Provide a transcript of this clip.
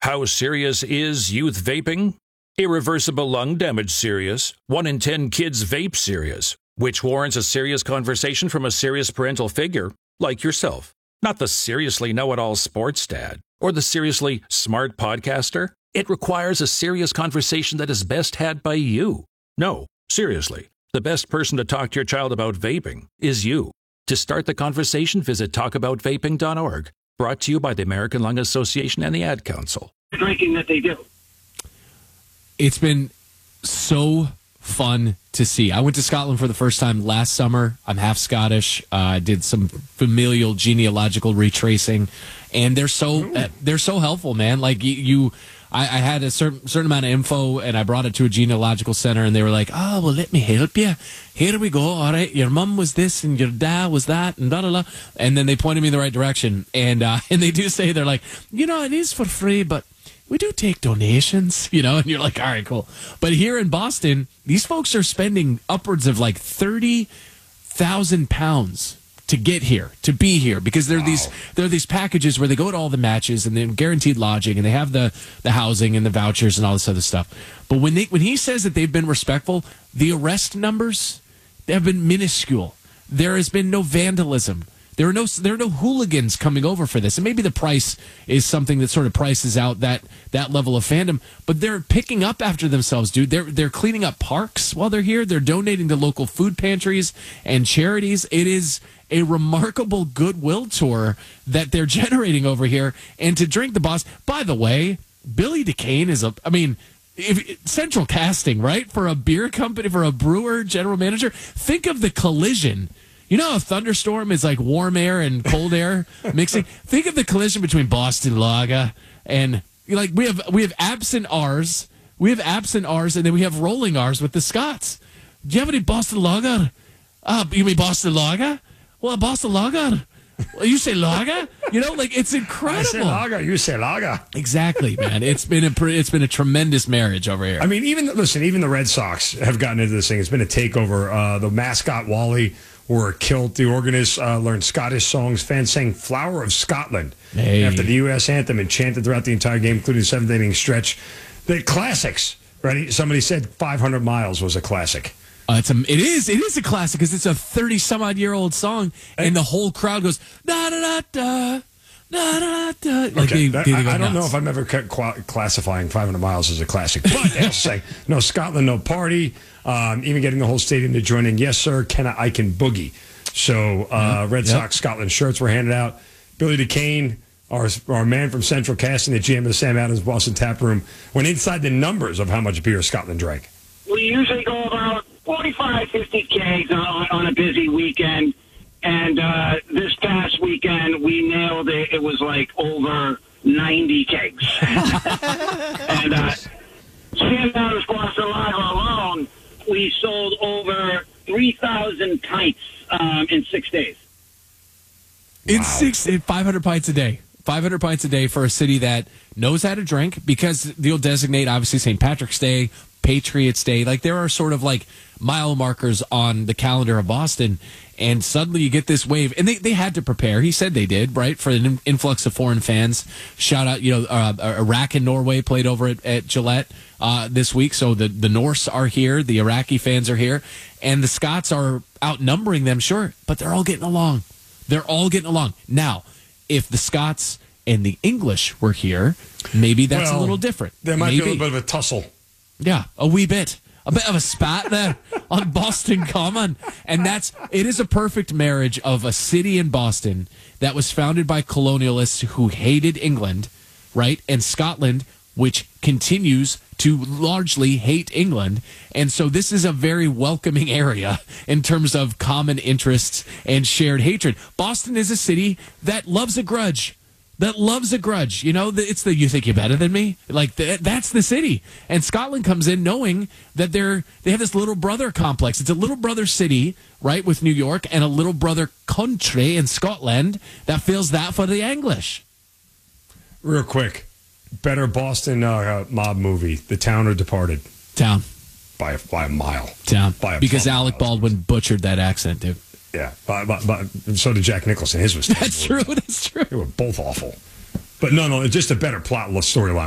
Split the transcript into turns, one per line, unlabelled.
How serious is youth vaping? Irreversible lung damage serious. 1 in 10 kids vape serious, which warrants a serious conversation from a serious parental figure, like yourself. Not the seriously know-it-all sports dad or the seriously smart podcaster. It requires a serious conversation that is best had by you. No, seriously, the best person to talk to your child about vaping is you. To start the conversation, visit talkaboutvaping.org. Brought to you by the American Lung Association and the Ad Council.
Drinking that they do.
It's been so fun to see. I went to Scotland for the first time last summer. I'm half Scottish. I did some familial genealogical retracing, and they're so helpful, man. Like I had a certain amount of info, and I brought it to a genealogical center, and they were like, "Oh, well, let me help you. Here we go. All right, your mom was this, and your dad was that, and da da da." And then they pointed me in the right direction, and they do say, they're like, it is for free, but we do take donations, and you're like, all right, cool. But here in Boston, these folks are spending upwards of like £30,000 to get here, to be here, because there are these packages where they go to all the matches and they're guaranteed lodging and they have the housing and the vouchers and all this other stuff. But when he says that they've been respectful, the arrest numbers, they have been minuscule. There has been no vandalism. There are no hooligans coming over for this. And maybe the price is something that sort of prices out that level of fandom. But they're picking up after themselves, dude. They're cleaning up parks while they're here. They're donating to local food pantries and charities. It is a remarkable goodwill tour that they're generating over here. And to drink the boss, by the way, Billy DeCane is central casting, right? For a beer company, for a brewer, general manager. Think of the collision. You know, a thunderstorm is like warm air and cold air mixing. Think of the collision between Boston Lager and we have absent R's, and then we have rolling R's with the Scots. Do you have any Boston Lager? You mean Boston Lager? Well, Boston Lager. Well, you say lager? It's incredible. I
say lager. You say lager.
Exactly, man. It's been a tremendous marriage over here.
I mean, even the Red Sox have gotten into this thing. It's been a takeover. The mascot Wally wore a kilt. The organist learned Scottish songs. Fans sang "Flower of Scotland" after the U.S. anthem and chanted throughout the entire game, including the seventh inning stretch. The classics, right? Somebody said 500 Miles was a classic.
It is a classic because it's a 30-some-odd-year-old song, and the whole crowd goes da da da da da da.
Okay, I don't know if I'm ever classifying 500 Miles as a classic, but they'll say no Scotland, no party. Even getting the whole stadium to join in. Yes, sir. I can boogie. So Red Sox Scotland shirts were handed out. Billy DeCane, our man from Central Casting, the GM of the Sam Adams Boston Tap Room, went inside the numbers of how much beer Scotland drank.
We usually go about 45, 50 kegs on a busy weekend. And this past weekend, we nailed it. It was like over 90 kegs. And Sam Adams Boston Lager alone, we sold over 3,000 pints in 6 days.
In 500 pints a day. 500 pints a day for a city that knows how to drink, because they'll designate, obviously, St. Patrick's Day, Patriots Day. Like, there are sort of like mile markers on the calendar of Boston, and suddenly you get this wave. And they had to prepare. He said they did, right, for an influx of foreign fans. Shout out, Iraq and Norway played over at Gillette this week. So the Norse are here, the Iraqi fans are here, and the Scots are outnumbering them, sure, but they're all getting along. Now, if the Scots and the English were here, maybe that's a little different.
There might be a little bit of a tussle.
Yeah, a wee bit. A bit of a spat there on Boston Common. And it is a perfect marriage of a city in Boston that was founded by colonialists who hated England, right? And Scotland, which continues to largely hate England. And so this is a very welcoming area in terms of common interests and shared hatred. Boston is a city that loves a grudge. It's you think you're better than me? Like, that's the city. And Scotland comes in knowing that they have this little brother complex. It's a little brother city, right, with New York, and a little brother country in Scotland that feels that for the English.
Real quick, better Boston mob movie, The Town or Departed?
Town.
By a mile.
Town. Because Alec Baldwin butchered that accent, dude.
Yeah, but so did Jack Nicholson. His was terrible.
That's true.
They were both awful. But no, just a better plot storyline.